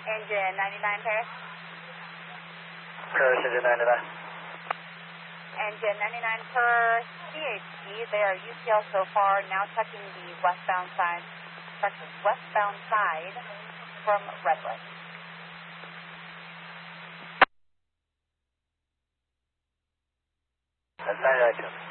Engine 99 Paris. Paris, engine 99. Engine 99 per CHD. They are UCL so far, now checking the westbound side from Redwood. That's 99.